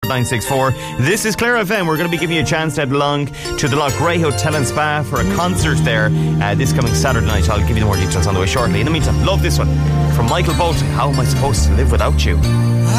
964. This is Clare FM. We're going to be giving you a chance to head along to the Loch Grey Hotel and Spa for a concert there this coming Saturday night. I'll give you the more details on the way shortly. In the meantime, love this one from Michael Bolton. How am I supposed to live without you?